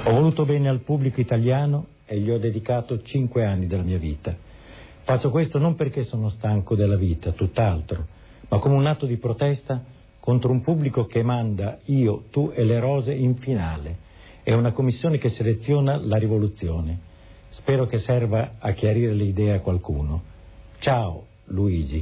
Ho voluto bene al pubblico italiano e gli ho dedicato 5 anni della mia vita. Faccio questo non perché sono stanco della vita, tutt'altro, ma come un atto di protesta contro un pubblico che manda Io, tu e le rose in finale. È una commissione che seleziona la rivoluzione. Spero che serva a chiarire le idee a qualcuno. Ciao, Luigi.